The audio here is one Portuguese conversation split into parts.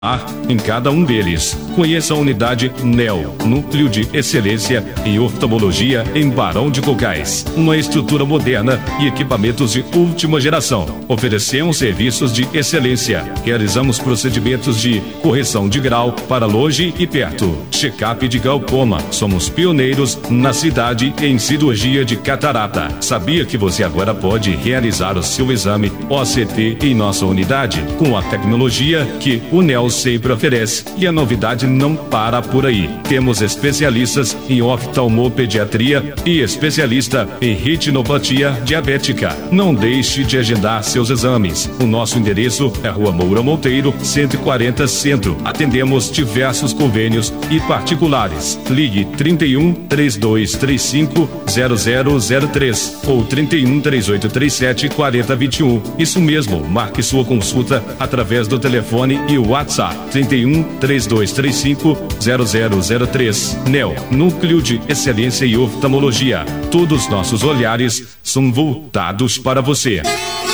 em cada um deles. Conheça a unidade NEO, Núcleo de Excelência em Oftalmologia em Barão de Cocais. Uma estrutura moderna e equipamentos de última geração. Oferecemos serviços de excelência. Realizamos procedimentos de correção de grau para longe e perto. Check-up de glaucoma. Somos pioneiros na cidade em cirurgia de catarata. Sabia que você agora pode realizar o seu exame OCT em nossa unidade com a tecnologia que o NEO sempre oferece. E a novidade não para por aí. Temos especialistas em oftalmopediatria e especialista em retinopatia diabética. Não deixe de agendar seus exames. O nosso endereço é Rua Moura Monteiro, 140 Centro. Atendemos diversos convênios e particulares. Ligue 31 3235 0003 ou 31 3837 4021. Isso mesmo, marque sua consulta através do telefone e o WhatsApp 31 3235 0003. NEO, Núcleo de Excelência e Oftalmologia. Todos nossos olhares são voltados para você.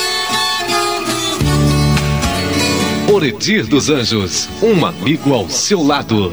Oredir dos Anjos, um amigo ao seu lado.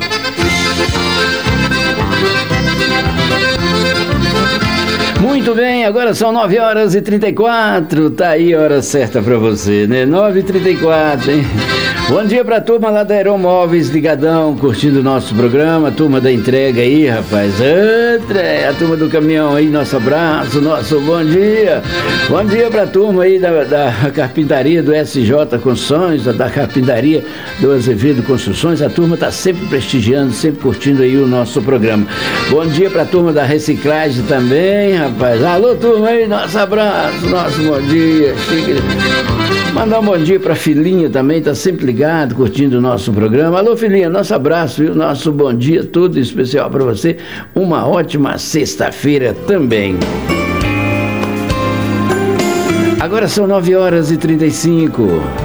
Muito bem, agora são 9h34, tá aí a hora certa pra você, né? 9h34, hein? Bom dia pra turma lá da Aeromóveis Ligadão, curtindo o nosso programa, turma da entrega aí, rapaz. A turma do caminhão aí, nosso abraço, nosso bom dia. Bom dia pra turma aí da carpintaria do SJ Construções, da carpintaria do Azevedo Construções. A turma tá sempre prestigiando, sempre curtindo aí o nosso programa. Bom dia pra turma da reciclagem também, rapaz. Alô, turma aí, nosso abraço, nosso bom dia. Mandar um bom dia pra filhinha também, tá sempre ligado, curtindo o nosso programa. Alô, filhinha, nosso abraço, viu? Nosso bom dia, tudo especial pra você. Uma ótima sexta-feira também. Agora são 9h35.